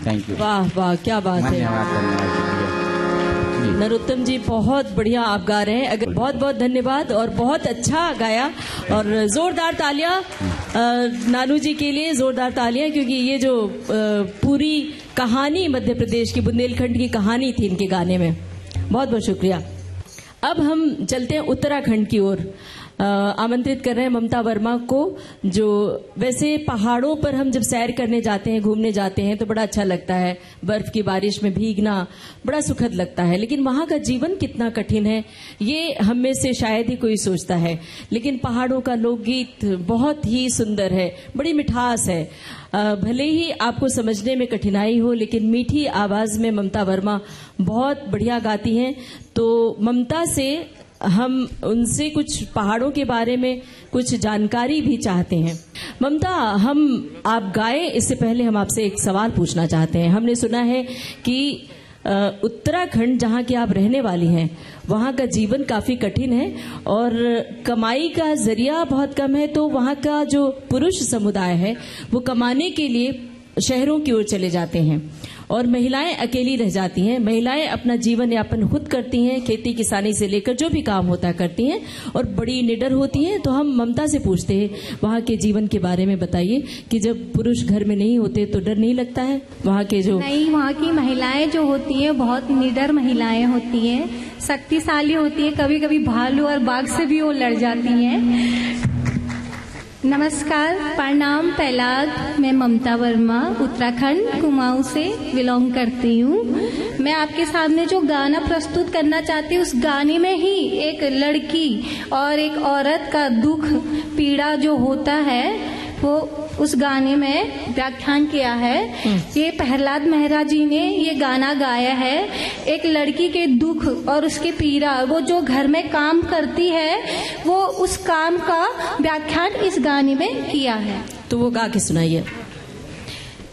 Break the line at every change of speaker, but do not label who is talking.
Thank you.
वाह वाह, क्या बात है। नरोत्तम जी, बहुत बढ़िया आप गा रहे हैं। अगर बहुत बहुत धन्यवाद और बहुत अच्छा गाया। और जोरदार तालियां नानू जी के लिए, जोरदार तालियां, क्योंकि ये जो पूरी कहानी मध्य प्रदेश की, बुंदेलखंड की कहानी थी इनके गाने में। बहुत बहुत शुक्रिया। अब हम चलते हैं उत्तराखंड की ओर। आमंत्रित कर रहे हैं ममता वर्मा को, जो वैसे पहाड़ों पर हम जब सैर करने जाते हैं, घूमने जाते हैं तो बड़ा अच्छा लगता है, बर्फ की बारिश में भीगना बड़ा सुखद लगता है, लेकिन वहां का जीवन कितना कठिन है ये हम में से शायद ही कोई सोचता है। लेकिन पहाड़ों का लोकगीत बहुत ही सुंदर है, बड़ी मिठास है। भले ही आपको समझने में कठिनाई हो, लेकिन मीठी आवाज में ममता वर्मा बहुत बढ़िया गाती हैं। तो ममता से हम उनसे कुछ पहाड़ों के बारे में कुछ जानकारी भी चाहते हैं। ममता, आप गाए इससे पहले हम आपसे एक सवाल पूछना चाहते हैं। हमने सुना है कि उत्तराखंड, जहां की आप रहने वाली हैं, वहां का जीवन काफी कठिन है और कमाई का जरिया बहुत कम है। तो वहां का जो पुरुष समुदाय है वो कमाने के लिए शहरों की ओर चले जाते हैं और महिलाएं अकेली रह जाती हैं। महिलाएं अपना जीवन यापन खुद करती हैं, खेती किसानी से लेकर जो भी काम होता करती हैं और बड़ी निडर होती हैं। तो हम ममता से पूछते हैं, वहाँ के जीवन के बारे में बताइए कि जब पुरुष घर में नहीं होते तो डर नहीं लगता है? वहाँ के जो
नहीं, वहाँ की महिलाएं जो होती हैं बहुत निडर महिलाएं होती हैं, शक्तिशाली होती हैं। कभी कभी भालू और बाघ से भी वो लड़ जाती हैं। नमस्कार, प्रणाम पहलाद। मैं ममता वर्मा उत्तराखंड कुमाऊं से बिलोंग करती हूँ। मैं आपके सामने जो गाना प्रस्तुत करना चाहती हूँ, उस गाने में ही एक लड़की और एक औरत का दुख पीड़ा जो होता है वो उस गाने में व्याख्यान किया है। ये प्रहलाद मेहरा जी ने ये गाना गाया है। एक लड़की के दुख और उसके पीड़ा, वो जो घर में काम करती है, वो उस काम का व्याख्यान इस गाने में किया है।
तो वो गा के सुनाइए।